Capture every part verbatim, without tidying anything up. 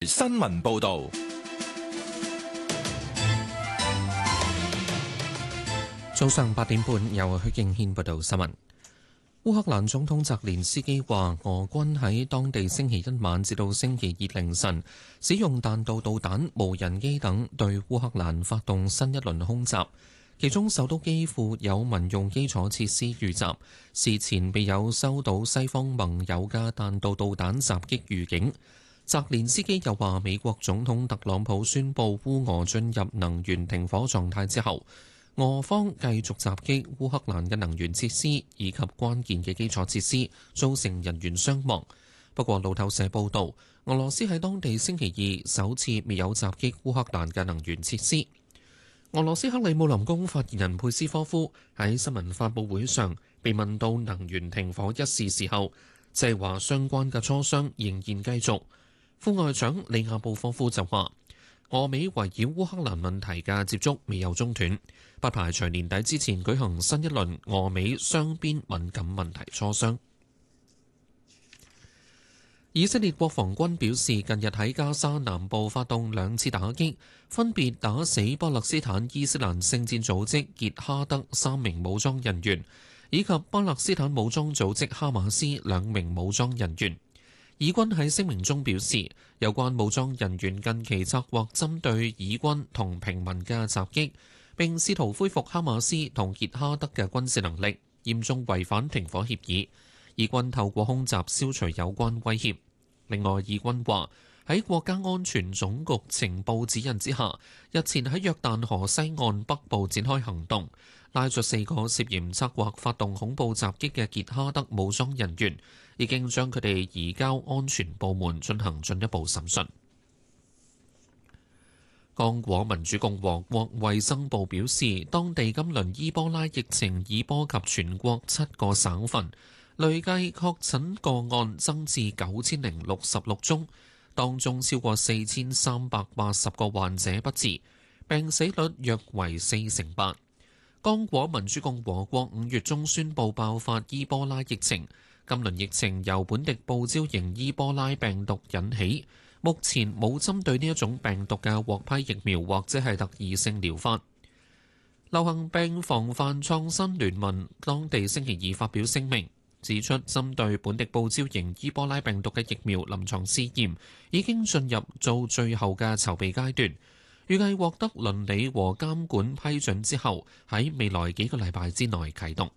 新聞報導。 早上八點半，由許敬軒報道新聞。烏克蘭總統澤連斯基話，俄軍喺當地星期一晚至到星期二凌晨，使用彈道導彈、無人機等對烏克蘭發動新一輪空襲。其中首都基輔有民用基礎設施遇襲，事前未有收到西方盟友嘅彈道導彈襲擊預警。澤連斯基又話，美國總統特朗普宣布烏俄進入能源停火狀態之後，俄方繼續襲擊烏克蘭嘅能源設施以及關鍵嘅基礎設施，造成人員傷亡。不過路透社報道，俄羅斯喺當地星期二首次未有襲擊烏克蘭嘅能源設施。俄羅斯克里姆林宮發言人佩斯科夫喺新聞發佈會上被問到能源停火一事時候，即係話相關嘅磋商仍然繼續。副外長利亞布科夫就話，俄美圍繞烏克蘭問題嘅接觸未有中斷，不排除年底之前舉行新一輪俄美雙邊敏感問題磋商。以色列國防軍表示，近日喺加沙南部發動兩次打擊，分別打死巴勒斯坦伊斯蘭聖戰組織傑哈德三名武裝人員，以及巴勒斯坦武裝組織哈馬斯兩名武裝人員。以軍喺聲明中表示，有關武裝人員近期策劃針對以軍同平民嘅襲擊，並試圖恢復哈馬斯同傑哈德嘅軍事能力，嚴重違反停火協議。以軍透過空襲消除有關威脅。另外，以軍話喺國家安全總局情報指引之下，日前喺約旦河西岸北部展開行動，拉咗四個涉嫌策劃發動恐怖襲擊嘅傑哈德武裝人員，已經將佢哋移交安全部門進行進一步審訊。剛果民主共和國衛生部表示，當地今輪伊波拉疫情已波及全國七個省份，累計確診個案增至九千零六十六宗，當中超過四千三百八十個患者不治，病死率約為四成八。剛果民主共和國五月中宣布爆發伊波拉疫情，今輪疫情由本地報招型伊波拉病毒引起，目前冇針對呢一種病毒嘅獲批疫苗或者係特異性療法。流行病防範創新聯盟當地星期二發表聲明，指出針對本地報招型伊波拉病毒嘅疫苗臨床試驗已經進入做最後嘅籌備階段，預計獲得倫理和監管批准之後，喺未來幾個禮拜之內啟動。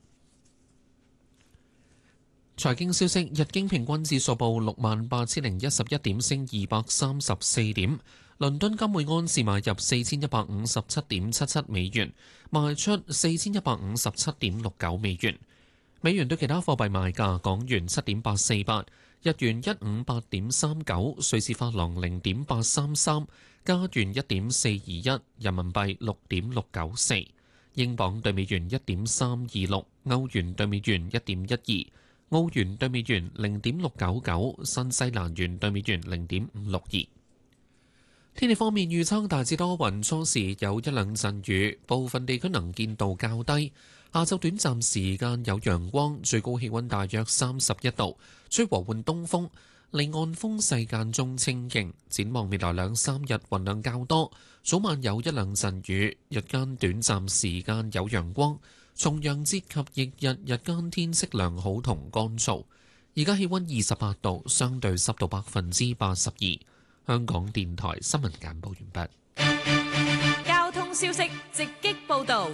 財經消息，日經平均指數報六萬八千零一十一點，升二百三十四點。倫敦金每安士買入四千一百五十七點七七美元，賣出四千一百五十七點六九美元。美元對其他貨幣賣價：港元七點八四八，日元一五八點三九，瑞士法郎零點八三三，加元一點四二一，人民幣六點六九四，英鎊對美元一點三二六，歐元對美元一點一二，澳元對美元零點六九九，新西蘭元對美元零點五六二。天氣方面預測大致多雲，初時有一兩陣雨，部分地區能見度較低。下晝短暫時間有陽光，最高氣溫大約三十一度，吹和緩東風，離岸風勢間中清勁。展望未來兩三日雲量較多，早晚有一兩陣雨，日間短暫時間有陽光。重陽節及翌日日間天色良好同乾燥。而家氣溫二十八度，相對濕度百分之八十二。香港電台新聞簡報完畢。 交通消息直擊報道。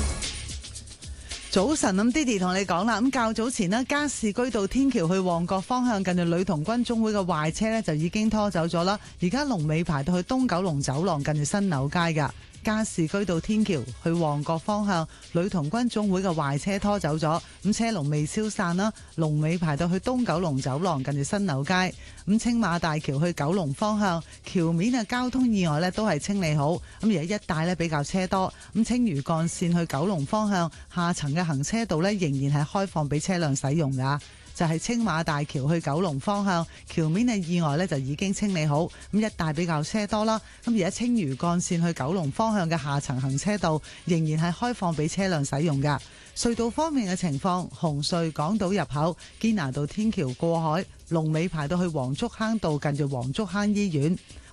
早晨，咁 Didi 同你講啦，咁較早前呢，加士居道天橋去旺角方向，近住女童軍總會嘅壞車呢，就已經拖走咗啦。而家龍尾排到去東九龍走廊，近住新樓街噶。加士居道天橋去旺角方向，女童軍總會嘅壞車拖走咗，咁車龍未消散啦。龍尾排到去東九龍走廊，近住新樓街。咁青馬大橋去九龍方向，橋面嘅交通意外呢都係清理好，咁而家一帶呢比較車多。咁青嶼幹線去九龍方向下層嘅行車道呢，仍然係開放俾車輛使用噶。 就係青馬大橋去九龍方向橋面嘅意外呢，就已經清理好，咁一帶比較車多啦。咁而家青嶼幹線去九龍方向嘅下層行車道仍然係開放俾車輛使用㗎。隧道方面嘅情況，紅隧港島入口堅拿道天橋過海，龍尾排到去黃竹坑道近住黃竹坑醫院。